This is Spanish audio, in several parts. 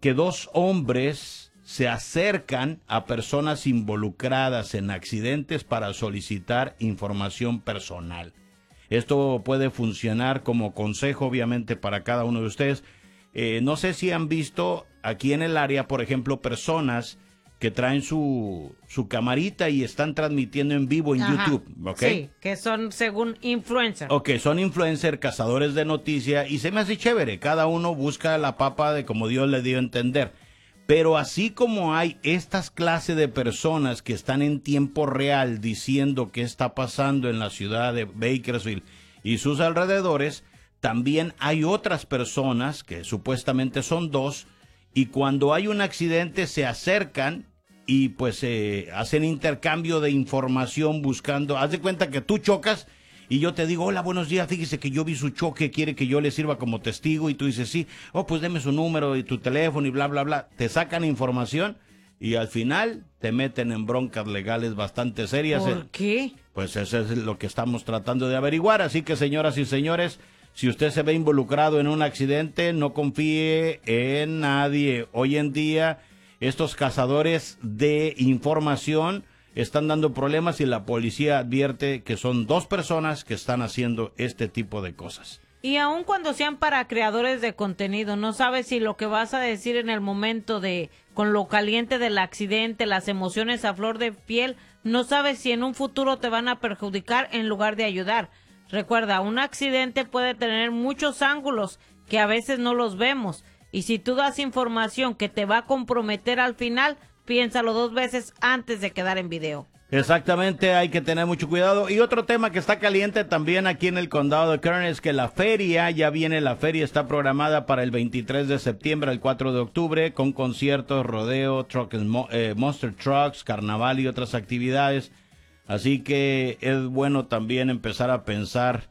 que dos hombres se acercan a personas involucradas en accidentes para solicitar información personal. Esto puede funcionar como consejo, obviamente, para cada uno de ustedes. No sé si han visto aquí en el área, por ejemplo, personas que traen su camarita y están transmitiendo en vivo en YouTube, ¿ok? Sí, que son según influencers. Ok, son influencers, cazadores de noticias, y se me hace chévere. Cada uno busca la papa de como Dios le dio a entender. Pero así como hay estas clases de personas que están en tiempo real diciendo qué está pasando en la ciudad de Bakersfield y sus alrededores, también hay otras personas que supuestamente son dos, y cuando hay un accidente se acercan y pues hacen intercambio de información buscando. Haz de cuenta que tú chocas y yo te digo, hola, buenos días, fíjese que yo vi su choque, quiere que yo le sirva como testigo, y tú dices, sí, oh, pues deme su número y tu teléfono y bla, bla, bla. Te sacan información y al final te meten en broncas legales bastante serias. ¿Por qué? Pues eso es lo que estamos tratando de averiguar. Así que, señoras y señores, si usted se ve involucrado en un accidente, no confíe en nadie. Hoy en día, estos cazadores de información están dando problemas y la policía advierte que son dos personas que están haciendo este tipo de cosas. Y aun cuando sean para creadores de contenido, no sabes si lo que vas a decir en el momento con lo caliente del accidente, las emociones a flor de piel, no sabes si en un futuro te van a perjudicar en lugar de ayudar. Recuerda, un accidente puede tener muchos ángulos que a veces no los vemos. Y si tú das información que te va a comprometer al final, piénsalo dos veces antes de quedar en video. Exactamente, hay que tener mucho cuidado. Y otro tema que está caliente también aquí en el condado de Kern es que la feria, ya viene la feria, está programada para el 23 de septiembre al 4 de octubre, con conciertos, rodeo, monster trucks, carnaval y otras actividades. Así que es bueno también empezar a pensar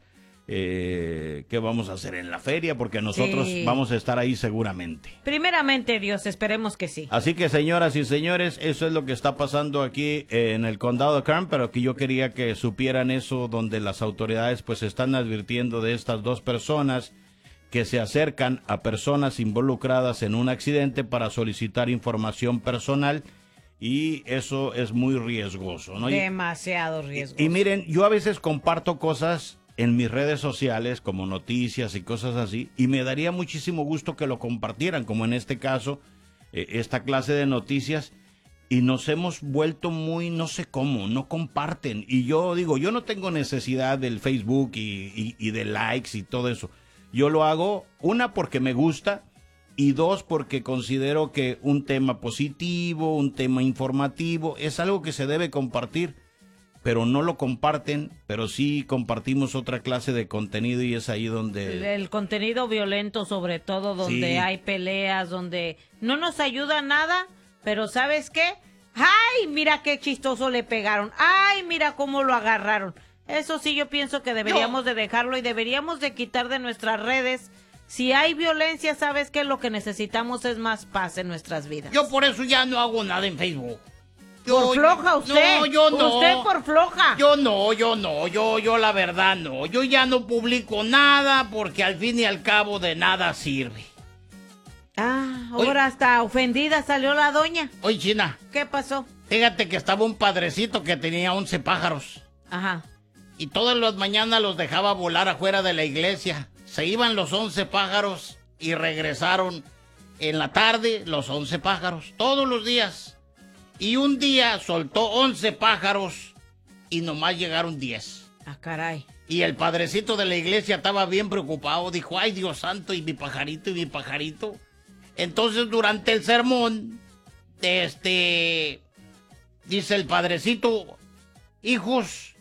qué vamos a hacer en la feria, porque nosotros vamos a estar ahí seguramente. Primeramente, Dios, esperemos que sí. Así que, señoras y señores, eso es lo que está pasando aquí en el condado de Kern, pero que yo quería que supieran eso, donde las autoridades pues están advirtiendo de estas dos personas que se acercan a personas involucradas en un accidente para solicitar información personal, y eso es muy riesgoso, ¿no? Demasiado riesgoso. Y miren, yo a veces comparto cosas en mis redes sociales como noticias y cosas así, y me daría muchísimo gusto que lo compartieran, como en este caso, esta clase de noticias, y nos hemos vuelto muy, no sé cómo, no comparten. Y yo digo, yo no tengo necesidad del Facebook y de likes y todo eso. Yo lo hago, una, porque me gusta, y dos, porque considero que un tema positivo, un tema informativo, es algo que se debe compartir. Pero no lo comparten, pero sí compartimos otra clase de contenido, y es ahí donde... El contenido violento, sobre todo, donde hay peleas, donde no nos ayuda nada, pero ¿sabes qué? ¡Ay, mira qué chistoso le pegaron! ¡Ay, mira cómo lo agarraron! Eso sí, yo pienso que deberíamos de dejarlo y deberíamos de quitar de nuestras redes. Si hay violencia, ¿sabes qué? Lo que necesitamos es más paz en nuestras vidas. Yo por eso ya no hago nada en Facebook. Por floja usted. No, yo no. Usted por floja. Yo la verdad no. Yo ya no publico nada porque al fin y al cabo de nada sirve. Ah, ahora hasta ofendida salió la doña. Oye, China. ¿Qué pasó? Fíjate que estaba un padrecito que tenía 11 pájaros. Ajá. Y todas las mañanas los dejaba volar afuera de la iglesia. Se iban los 11 pájaros y regresaron en la tarde los 11 pájaros. Todos los días. Y un día soltó 11 pájaros y nomás llegaron 10. Ah, caray. Y el padrecito de la iglesia estaba bien preocupado. Dijo, ay, Dios santo, y mi pajarito, y mi pajarito. Entonces, durante el sermón, dice el padrecito, hijos,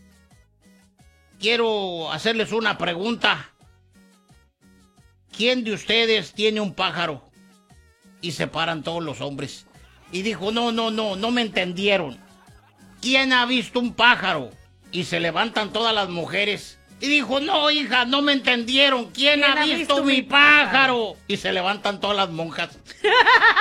quiero hacerles una pregunta. ¿Quién de ustedes tiene un pájaro? Y se paran todos los hombres. Y dijo, no me entendieron. ¿Quién ha visto un pájaro? Y se levantan todas las mujeres. Y dijo, no, hija, no me entendieron. ¿Quién ha visto mi pájaro? Y se levantan todas las monjas.